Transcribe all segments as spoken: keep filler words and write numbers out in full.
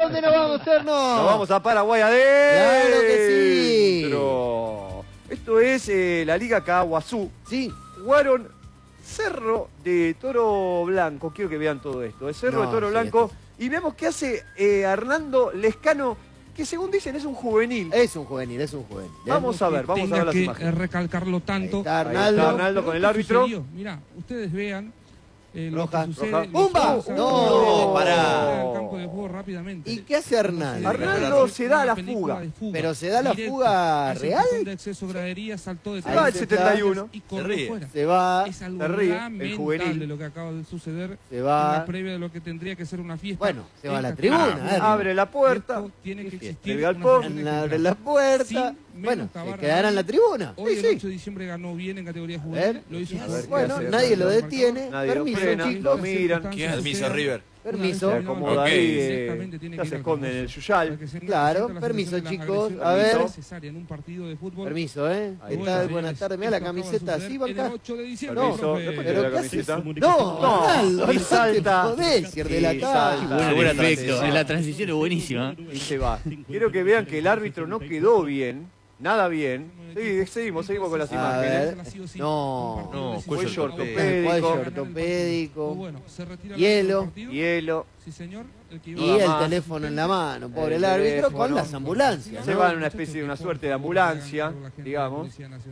dónde nos vamos, Erno? Nos vamos a Paraguay adentro. Claro que sí. Esto es eh, la Liga Caguazú. Sí. Jugaron Cerro de Toro Blanco. Quiero que vean todo esto. El Cerro No, de Toro sí, Blanco. esto Y vemos qué hace eh, Hernando Lescano, que según dicen es un juvenil. Es un juvenil, es un juvenil. ¿eh? Vamos a ver, vamos a ver las que imágenes. recalcarlo tanto. Ahí está Ahí Arnaldo. está Arnaldo con el árbitro. Mira, ustedes vean eh, lo Roja, que sucede. roja. lo ¡Pumba! que pasa No, en pará. el campo de juego rápidamente. ¿Y qué hace Arnaldo? Arnaldo se da Una la película fuga. de fuga. ¿Pero se da la Directo. fuga Hace un real? montón de exceso gradería, saltó de Se va Ahí el se setenta y uno. y Se corrió ríe. fuera. Se va, Es algo se ríe, el lamentable juvenil. lo que acaba de suceder. se En va. la previa de lo que tendría que ser una fiesta. Bueno, se va a la Esta- tribuna. Ah, Erno. Abre la puerta. Esto tiene que Qué fiesta. existir El una galpón. sanción Abre ejemplar. la puerta. Sin Bueno, se menoscabar a quedará en la nadie. tribuna. Hoy Sí, el sí. ocho de diciembre ganó bien en categoría A juvenil. ver. Lo hizo A ver, ¿qué Bueno, hace? nadie lo detiene. Nadie lo Permiso, frena. chicos. Lo miran. ¿Quién me hizo River? Permiso. Se acomoda Ok. ahí. Exactamente, eh, tiene ya que se ir al esconde en el famoso. yuyal. Para que se Claro, sienta la permiso, sensación de la chicos. agresión A ver. necesaria en un partido de fútbol. Permiso, ¿eh? Ahí ¿Qué está. tal? Señores, Buenas tardes. Mira la esto acaba de camiseta suceder así, en banca. el ocho de diciembre, Permiso, profe. después Pero la ¿qué haces? camiseta. No, No, Arnaldo, y no salta. te podés ir de la Y cara. salta. Bueno, Buena perfecto. transición. La transición es buenísima. Y se va. Quiero que vean que el árbitro no quedó bien. Nada bien. Sí, seguimos, seguimos con las A imágenes. ver. No. No, Cuello ortopédico. ortopédico. Cuello ortopédico. Bueno, se retira el Hielo. partido. Hielo. Sí, señor. El que iba Y Nada el más. teléfono en la mano, pobre El el árbitro, con teléfono. las ambulancias, Se ¿no? va en una especie de una suerte de ambulancia, digamos.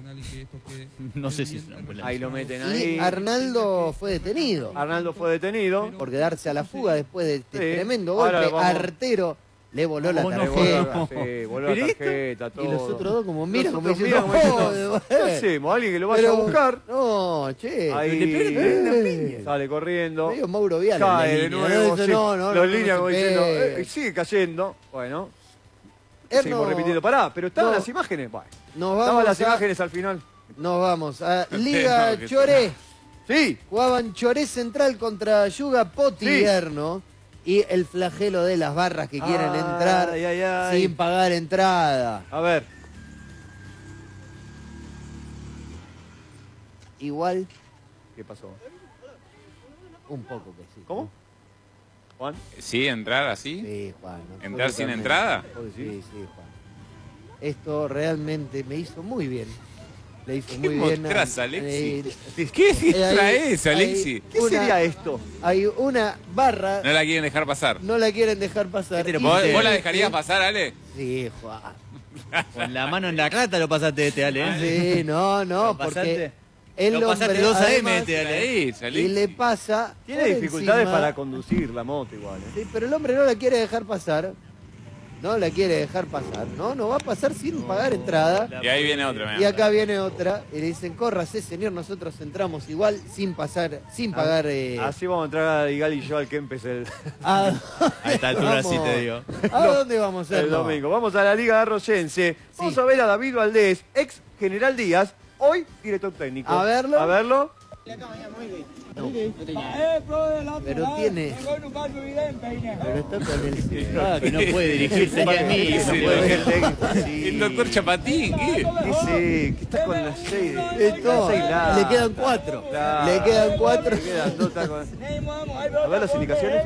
No sé si es una ambulancia. Ahí lo meten Y ahí. Arnaldo fue detenido Arnaldo fue detenido. por quedarse a la fuga después de este Sí. tremendo Ahora golpe. vamos. Artero le voló la Oh, no. Le voló la tarjeta. tarjeta, voló la ¿Pero esto? tarjeta, todo. Y los otros dos como miran, como Nosotros diciendo, miran como "Oh, diciendo, de- ¿qué hacemos? Alguien que lo vaya a Pero- buscar. No, che. Ahí le pegan- le pegan una piña. sale corriendo. Medio Mauro Viale. en la Cae de línea, nuevo. Eso sí. no, no, Los no, líneas no como se diciendo, pegue. eh, sigue cayendo. Bueno. Erno, Seguimos repitiendo. Pará, pero estaban no. las imágenes. Bueno, Nos estaban vamos, las a, imágenes al final. nos vamos a Liga No, que Choré. Sí. Jugaban Choré Central contra Yuga Potierno. Y el flagelo de las barras que quieren Ay, entrar ay, ay. sin pagar entrada. A ver. Igual, ¿Qué pasó? un poco que sí. ¿Cómo? Juan. Sí, entrar así. Sí, Juan. ¿Entrar sin absolutamente. entrada? ¿Vos decís? Sí, sí, Juan. Esto realmente me hizo muy bien. Le hizo ¿Qué muy bien. a- mostrás, Alexi? eh, ¿Qué eh, hay- traes, hay Alexi? ¿Qué una- sería esto? Hay una barra, No la quieren dejar pasar. no la quieren dejar pasar. Este lo Y ¿Vos, se- vos la dejarías pasar, Ale? Sí, Juan. Con la mano en la rata lo pasaste este, Ale. ¿eh? Sí, no, no, Lo porque pasaste- el lo pasaste hombre, dos A M además, este, Ale. Ahí, y salí. le pasa Tiene por dificultades encima. para conducir la moto igual. ¿eh? Sí, pero el hombre no la quiere dejar pasar. No la quiere dejar pasar. No, no va a pasar sin pagar entrada. Y ahí viene otra. Y mirá. acá viene otra. Y le dicen, córrase, señor, nosotros entramos igual sin pasar, sin pagar. Eh, Así vamos a entrar a Igal y yo al Kempes el, a, A esta altura sí te digo. ¿A dónde vamos a el ir? domingo. Vamos a la Liga Arroyense. Vamos a ver a David Valdés, ex General Díaz, hoy director técnico. A verlo. A verlo. Pero tiene. Pero está con el. Ah, que no puede dirigirse ni a mí. ¿Qué no se puede. dirige el técnico? Sí. El doctor Chapatín, ¿qué? Dice que está con las seis. Esto, seis latas. le quedan cuatro. Claro. Le quedan cuatro. Le quedan dos, está con- A ver las indicaciones.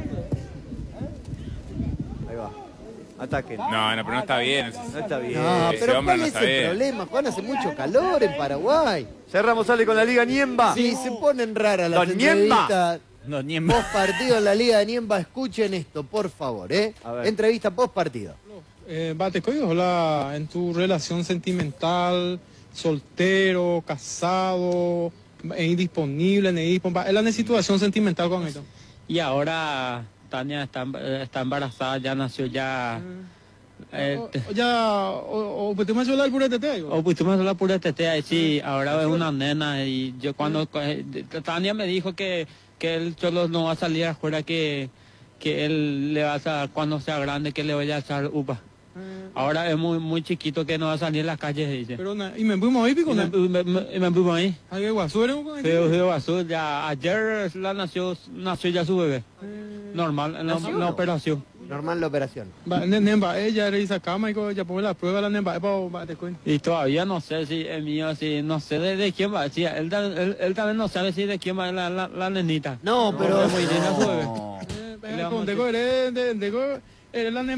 Ahí va. Ataquen. No, no, pero no está bien. No está bien. No, Ese pero hombre ¿cuál no es está el bien. problema? Juan, hace mucho calor en Paraguay. Cerramos, sale con la Liga Niemba. Sí, se ponen raras las Don Niemba. entrevistas. No, ni en Post partido en la Liga de Niemba, escuchen esto, por favor, ¿eh? A ver. Entrevista post partido. Eh, Batecoy, hola, en tu relación sentimental, soltero, casado, é indisponible, é indisponible. Ela na situação sentimental con esto. Y ahora Tania está, eh, está embarazada, ya nació ya. Eh, O- Ya, o, o pues te me hablar por este tema. o pues tú me hablas pura tetea y sí, ahora es una nena y yo cuando eh, Tania me dijo que, que él solo no va a salir afuera, que, que él le va a dar cuando sea grande, que le vaya a echar upa. Ahora es muy muy chiquito que no va a salir en las calles, dice. Pero na, y me fuimos ahí, Y pico, me, na. me, me, me fuimos ahí. Hay que guasura, con Feo, feo, azul, ya ayer la nació, nació ya su bebé. Normal, en la, ¿Nació en o la no? operación. Normal la operación. Va, ne- nemba, ella le dice cama y co- ya pone la prueba, la nemba, para Batecoy. Y todavía no sé si es mío, si no sé de, de quién va. Si él, ta- él, él también no sabe si de quién va la, la, la nenita. No, pero. es muy linda su bebé. Eh, Le vamos a con Deco, eres de- Deco, eres la nemba.